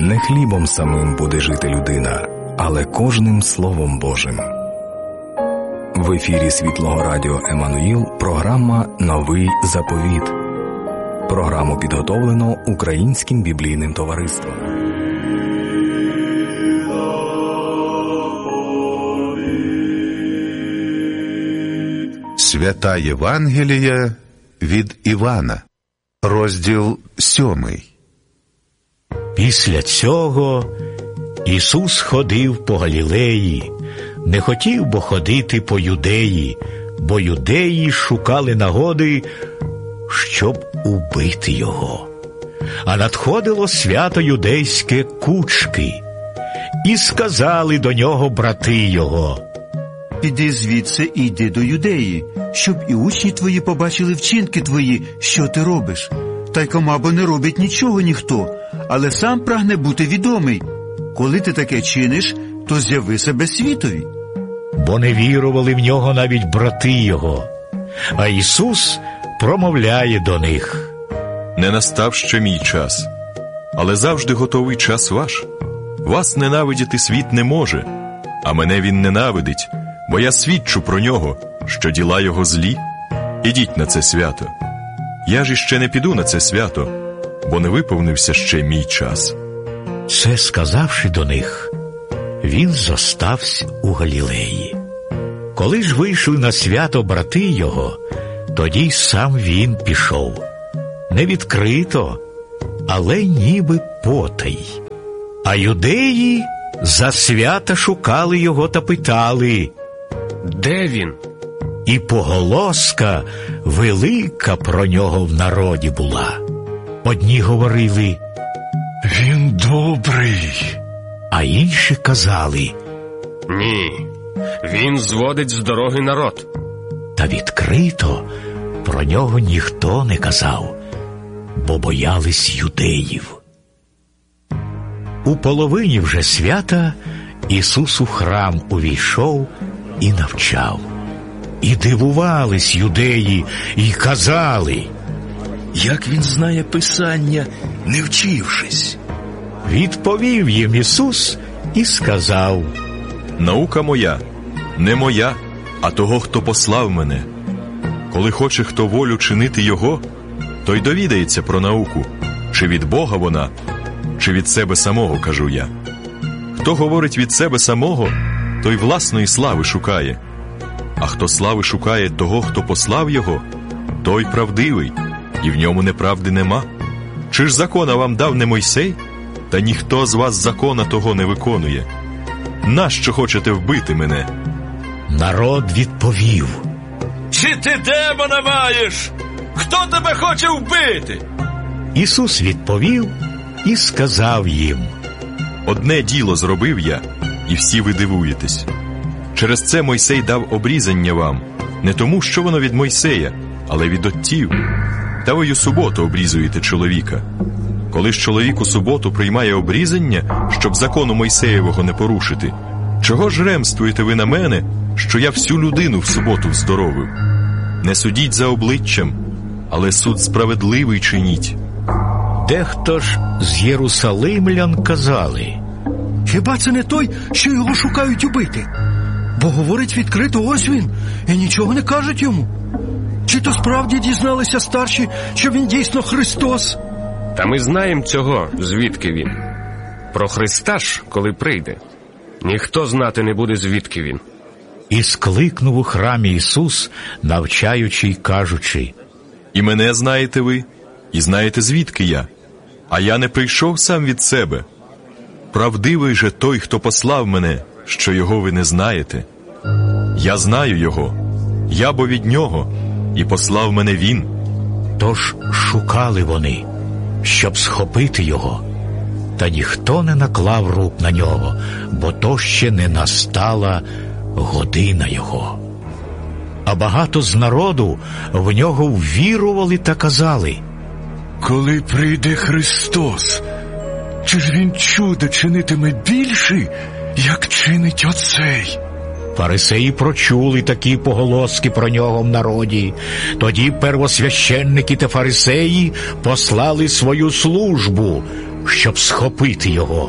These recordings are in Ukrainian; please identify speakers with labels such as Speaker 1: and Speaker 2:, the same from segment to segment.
Speaker 1: Не хлібом самим буде жити людина, але кожним Словом Божим. В ефірі Світлого Радіо Еммануїл програма «Новий заповіт». Програму підготовлено Українським біблійним товариством.
Speaker 2: Свята Євангелія від Івана, розділ 7.
Speaker 3: Після цього Ісус ходив по Галілеї, не хотів бо ходити по Юдеї, бо юдеї шукали нагоди, щоб убити його. А надходило свято юдейське кучки, і сказали до нього брати його:
Speaker 4: «Піди звідси і йди до Юдеї, щоб і учні твої побачили вчинки твої, що ти робиш. Та й комабо не робить нічого ніхто, але сам прагне бути відомий. Коли ти таке чиниш, то з'яви себе світові».
Speaker 3: Бо не вірували в нього навіть брати його. А Ісус промовляє до них:
Speaker 5: «Не настав ще мій час, але завжди готовий час ваш. Вас ненавидіти світ не може, а мене він ненавидить, бо я свідчу про нього, що діла його злі. Ідіть на це свято. Я ж іще не піду на це свято, бо не виповнився ще мій час».
Speaker 3: Це сказавши до них, він зостався у Галілеї. Коли ж вийшли на свято брати його, тоді й сам він пішов. Не відкрито, але ніби потай. А юдеї за свята шукали його та питали:
Speaker 6: «Де він?»
Speaker 3: І поголоска велика про нього в народі була. Одні говорили: «Він добрий», а інші казали:
Speaker 6: «Ні, він зводить з дороги народ».
Speaker 3: Та відкрито про нього ніхто не казав, бо боялись юдеїв. У половині вже свята Ісус у храм увійшов і навчав. І дивувались юдеї, і казали:
Speaker 7: «Як він знає Писання, не вчившись?»
Speaker 3: Відповів їм Ісус і сказав:
Speaker 5: «Наука моя, не моя, а того, хто послав мене. Коли хоче хто волю чинити його, то й довідається про науку, чи від Бога вона, чи від себе самого, кажу я. Хто говорить від себе самого, той власної слави шукає. А хто слави шукає того, хто послав його, той правдивий, і в ньому неправди нема. Чи ж закона вам дав не Мойсей? Та ніхто з вас закона того не виконує. Нащо хочете вбити мене?»
Speaker 3: Народ відповів:
Speaker 7: «Чи ти демона маєш? Хто тебе хоче вбити?»
Speaker 3: Ісус відповів і сказав їм:
Speaker 5: «Одне діло зробив я, і всі ви дивуєтесь. Через це Мойсей дав обрізання вам, не тому, що воно від Мойсея, але від отців. Та ви й у суботу обрізуєте чоловіка. Коли ж чоловік у суботу приймає обрізання, щоб закону Мойсеєвого не порушити, чого ж ремствуєте ви на мене, що я всю людину в суботу вздоровив? Не судіть за обличчям, але суд справедливий чиніть».
Speaker 3: Дехто ж з єрусалимлян казали:
Speaker 8: «Хіба це не той, що його шукають убити? Бо говорить відкрито, ось він, і нічого не кажуть йому. Чи то справді дізналися старші, що він дійсно Христос?»
Speaker 6: Та ми знаємо цього, звідки він. Про Христа ж, коли прийде, ніхто знати не буде, звідки він.
Speaker 3: І скликнув у храмі Ісус, навчаючи й кажучи:
Speaker 5: «І мене знаєте ви, і знаєте, звідки я. А я не прийшов сам від себе. Правдивий же той, хто послав мене, що його ви не знаєте. Я знаю його, я бо від нього, і послав мене він».
Speaker 3: Тож шукали вони, щоб схопити його, та ніхто не наклав рук на нього, бо то ще не настала година його. А багато з народу в нього ввірували та казали:
Speaker 9: «Коли прийде Христос, чи ж він чудо чинитиме більше, як чинить оцей?»
Speaker 3: Фарисеї прочули такі поголоски про нього в народі. Тоді первосвященники та фарисеї послали свою службу щоб схопити його.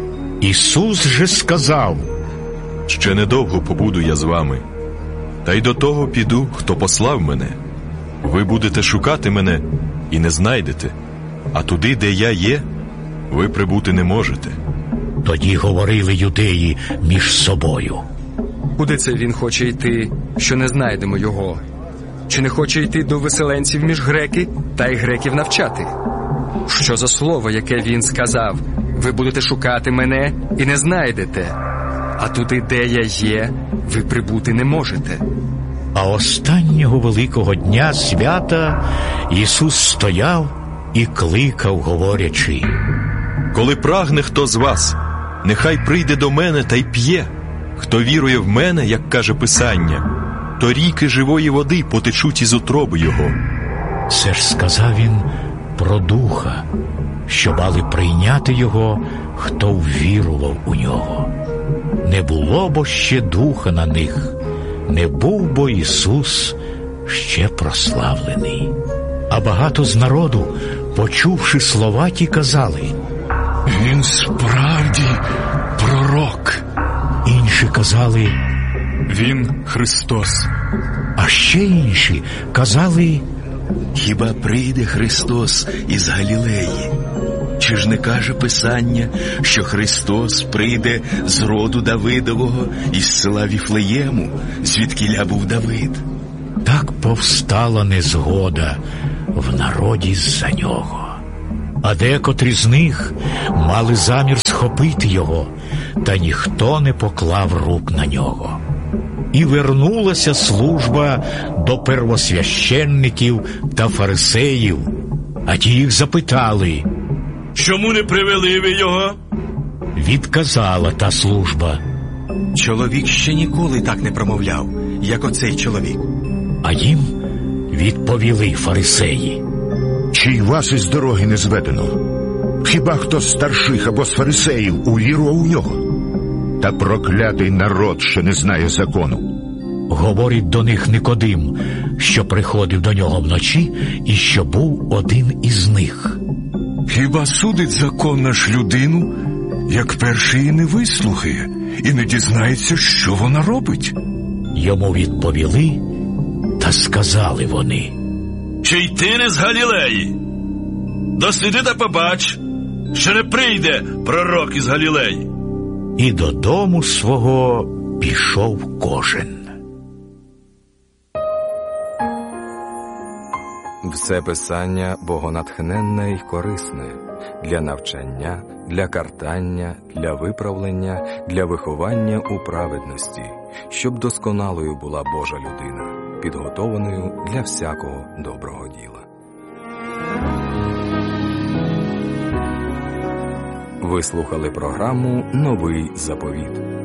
Speaker 3: Ісус же сказав:
Speaker 5: «Ще недовго побуду я з вами, та й до того піду, хто послав мене. Ви будете шукати мене і не знайдете, а туди, де я є, ви прибути не можете».
Speaker 3: Тоді говорили юдеї між собою:
Speaker 10: Куди це він хоче йти, що не знайдемо його? Чи не хоче йти до виселенців між греки, та й греків навчати? Що за слово, яке він сказав? Ви будете шукати мене і не знайдете, а туди, де я є, ви прибути не можете.
Speaker 3: А останнього великого дня свята Ісус стояв і кликав, говорячи:
Speaker 5: «Коли прагне хто з вас, нехай прийде до мене та й п'є. Хто вірує в мене, як каже Писання, то ріки живої води потечуть із утроби його».
Speaker 3: Це ж сказав він про Духа, що мали прийняти його, хто ввірував у нього. Не було бо ще Духа на них, не був бо Ісус ще прославлений. А багато з народу, почувши слова ті, казали:
Speaker 9: Він справді пророк.
Speaker 3: Інші казали:
Speaker 9: Він Христос.
Speaker 3: А ще інші казали:
Speaker 11: Хіба прийде Христос із Галілеї? Чи ж не каже Писання, що Христос прийде з роду Давидового, із села Віфлеєму, звідкіля був Давид?
Speaker 3: Так повстала незгода в народі з-за нього. А декотрі з них мали замір схопити його, та ніхто не поклав рук на нього. І вернулася служба до первосвященників та фарисеїв, а ті їх запитали:
Speaker 7: Чому не привели ви його?
Speaker 3: Відказала та служба:
Speaker 12: Чоловік ще ніколи так не промовляв, як оцей чоловік.
Speaker 3: А їм відповіли фарисеї:
Speaker 13: Чи й вас із дороги не зведено? Хіба хто з старших або з фарисеїв увірував у нього? Та проклятий народ, що не знає закону.
Speaker 3: Говорить до них Никодим, що приходив до нього вночі і що був один із них.
Speaker 9: Хіба судить закон наш людину, як перший не вислухає і не дізнається, що вона робить?
Speaker 3: Йому відповіли та сказали вони:
Speaker 7: Чи й ти не з Галілеї? Досліди та побач, що не прийде пророк із Галілеї.
Speaker 3: І додому свого пішов кожен.
Speaker 14: Все Писання богонатхненне й корисне для навчання, для картання, для виправлення, для виховання у праведності, щоб досконалою була Божа людина, підготованою для всякого доброго діла. Ви слухали програму «Новий заповіт».